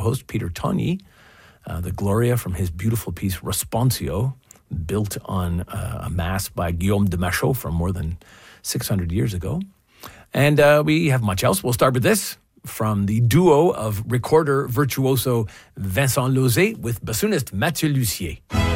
host, Peter Tony, the Gloria from his beautiful piece Responsio, built on a mass by Guillaume de Machaut from more than 600 years ago. And we have much else. We'll start with this from the duo of recorder virtuoso Vincent Lauzet with bassoonist Mathieu Lussier.